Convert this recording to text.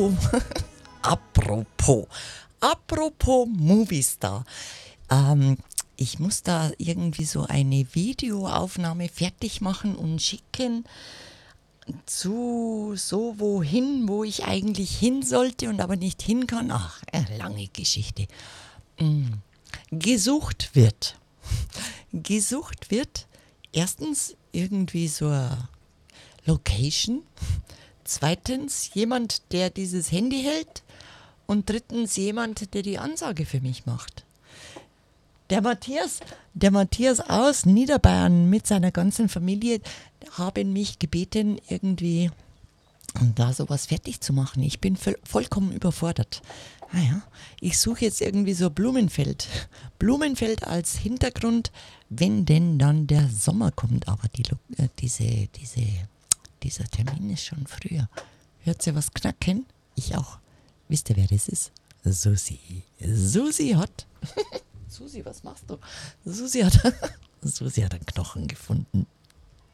Apropos, apropos Movistar. Ich muss da irgendwie so eine Videoaufnahme fertig machen und schicken zu so wohin, wo ich eigentlich hin sollte und aber nicht hin kann. Ach, lange Geschichte. Gesucht wird. Gesucht wird erstens irgendwie so eine Location. Zweitens jemand, der dieses Handy hält. Und drittens jemand, der die Ansage für mich macht. Der Matthias aus Niederbayern mit seiner ganzen Familie haben mich gebeten, irgendwie da sowas fertig zu machen. Ich bin vollkommen überfordert. Naja, ich suche jetzt irgendwie so Blumenfeld. Blumenfeld als Hintergrund, wenn denn dann der Sommer kommt. Aber dieser Termin ist schon früher. Hört ihr was knacken? Ich auch. Wisst ihr, wer das ist? Susi. Susi hat... Susi, was machst du? Susi hat einen Knochen gefunden.